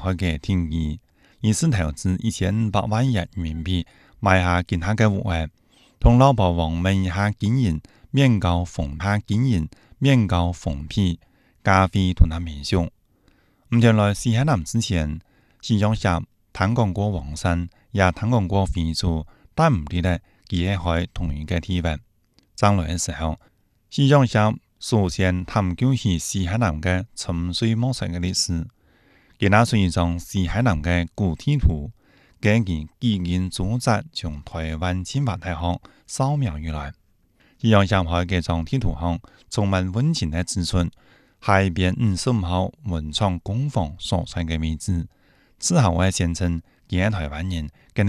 開嘅定義，以是投資1500萬元人民幣買下其他嘅戶額，同老婆王問一下經營，免交房貸經營，免交房費，家費同他免上。唔條來是喺南之前，市場上談講過王生，也談講過非洲，但唔記得佢係喺同一個地方。將來嘅時候，市場上首先探究起西海南嘅沉水模式嘅歷史，佢那是一張西海南嘅古地圖，根據基因組織從台灣進化大學掃描而來。市場上喺這張地圖上充滿溫情嘅指出海邊55號文創工坊所在嘅位置，此後會宣稱佢係台灣人。